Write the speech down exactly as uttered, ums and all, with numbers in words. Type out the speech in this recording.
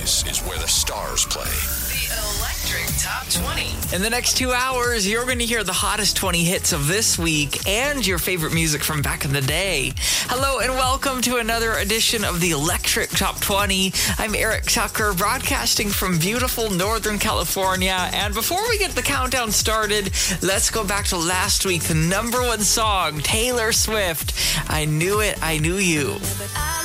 This is where the stars play. The Electric Top twenty. In the next two hours, you're going to hear the hottest twenty hits of this week and your favorite music from back in the day. Hello and welcome to another edition of the Electric Top twenty. I'm Eric Tucker, broadcasting from beautiful Northern California. And before we get the countdown started, let's go back to last week. The number one song, Taylor Swift, I Knew It, I Knew You.